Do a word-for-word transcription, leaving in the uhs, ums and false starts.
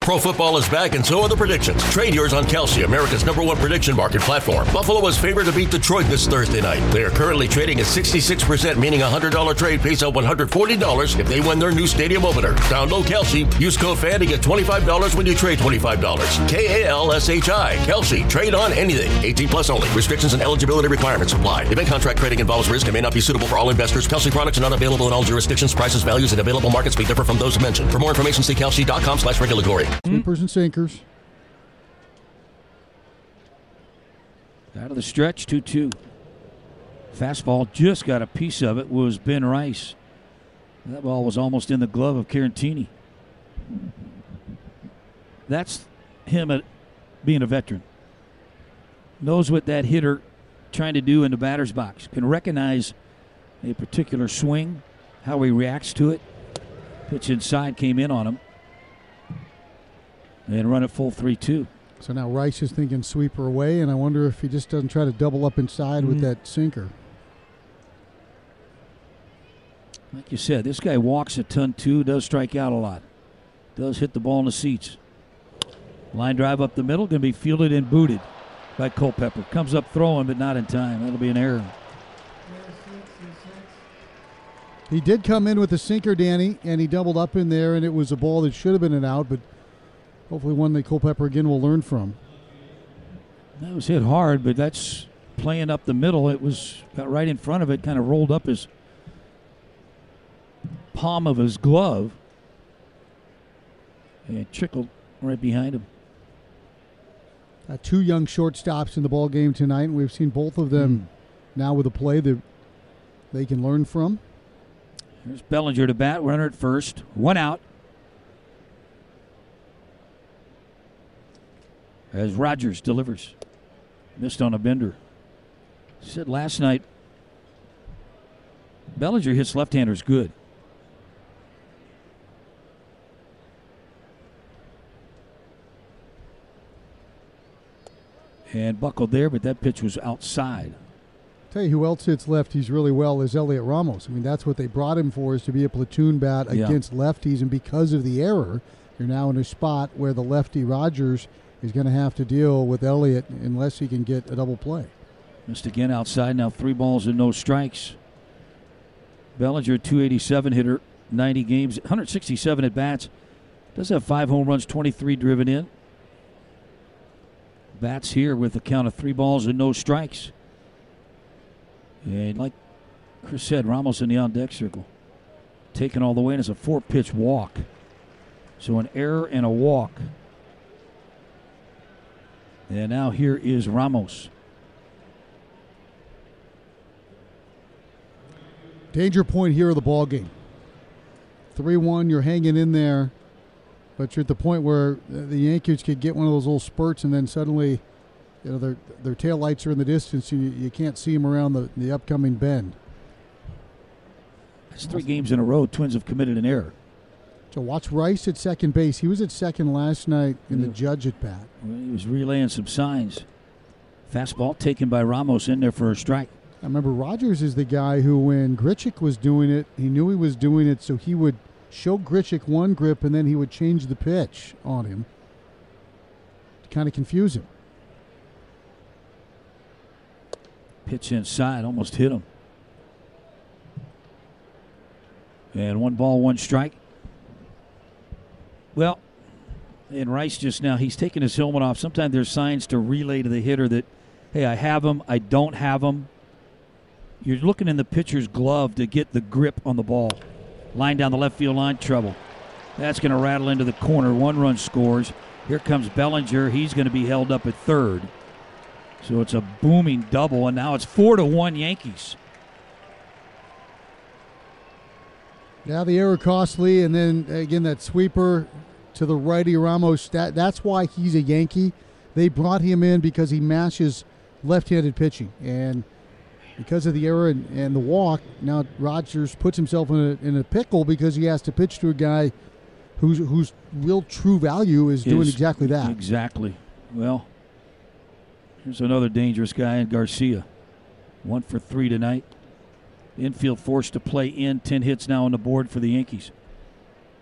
Pro football is back, and so are the predictions. Trade yours on Kalshi, America's number one prediction market platform. Buffalo is favored to beat Detroit this Thursday night. They are currently trading at sixty-six percent, meaning a one hundred dollars trade pays out one hundred forty dollars if they win their new stadium opener. Download Kalshi. Use code FAN to get twenty-five dollars when you trade twenty-five dollars. K A L S H I. Kalshi. Trade on anything. eighteen plus only. Restrictions and eligibility requirements apply. Event contract trading involves risk and may not be suitable for all investors. Kalshi products are not available in all jurisdictions. Prices, values, and available markets may differ from those mentioned. For more information, see kalshi dot com slash regulatory. Sweepers and sinkers. Out of the stretch, two two. Fastball just got a piece of it, was Ben Rice. That ball was almost in the glove of Carantini. That's him at being a veteran. Knows what that hitter trying to do in the batter's box. Can recognize a particular swing, how he reacts to it. Pitch inside came in on him. And run it full three two. So now Rice is thinking sweeper away, and I wonder if he just doesn't try to double up inside mm-hmm. with that sinker. Like you said, this guy walks a ton too, does strike out a lot. Does hit the ball in the seats. Line drive up the middle, going to be fielded and booted by Culpepper. Comes up throwing, but not in time. That'll be an error. He did come in with a sinker, Danny, and he doubled up in there, and it was a ball that should have been an out, but hopefully one that Culpepper again will learn from. That was hit hard, but that's playing up the middle. It was got right in front of it, kind of rolled up his palm of his glove and trickled right behind him. Uh, two young shortstops in the ball game tonight, and we've seen both of them mm. now with a play that they can learn from. Here's Bellinger to bat, runner at first, one out. As Rogers delivers. Missed on a bender. Said last night, Bellinger hits left-handers good. And buckled there, but that pitch was outside. Tell you who else hits lefties really well is Elliot Ramos. I mean, that's what they brought him for, is to be a platoon bat yeah. against lefties. And because of the error, you're now in a spot where the lefty Rogers is going to have to deal with Elliott unless he can get a double play. Missed again outside. Now three balls and no strikes. Bellinger, two eighty-seven hitter, ninety games, one hundred sixty-seven at bats. Does have five home runs, twenty-three driven in. Bats here with a count of three balls and no strikes. And like Chris said, Ramos in the on-deck circle. Taken all the way, and it's a four-pitch walk. So an error and a walk. And now here is Ramos. Danger point here of the ball game. three one, you're hanging in there, but you're at the point where the Yankees could get one of those little spurts, and then suddenly, you know, their their taillights are in the distance, and you, you can't see them around the, the upcoming bend. That's three games in a row. Twins have committed an error. So watch Rice at second base. He was at second last night in yeah. the Judge at bat. Well, he was relaying some signs. Fastball taken by Ramos in there for a strike. I remember Rogers is the guy who, when Grichuk was doing it, he knew he was doing it, so he would show Grichuk one grip, and then he would change the pitch on him to kind of confuse him. Pitch inside, almost hit him. And one ball, one strike. Well, and Rice just now, he's taking his helmet off. Sometimes there's signs to relay to the hitter that, hey, I have him, I don't have him. You're looking in the pitcher's glove to get the grip on the ball. Line down the left field line, trouble. That's going to rattle into the corner. One run scores. Here comes Bellinger. He's going to be held up at third. So it's a booming double, and now it's four to one Yankees. Now the error costly, and then again that sweeper to the righty Ramos. That, that's why he's a Yankee. They brought him in because he matches left-handed pitching, and because of the error and, and the walk, now Rogers puts himself in a, in a pickle because he has to pitch to a guy whose whose real true value is, is doing exactly that. Exactly. Well, here's another dangerous guy in Garcia. One for three tonight. Infield forced to play in. Ten hits now on the board for the Yankees.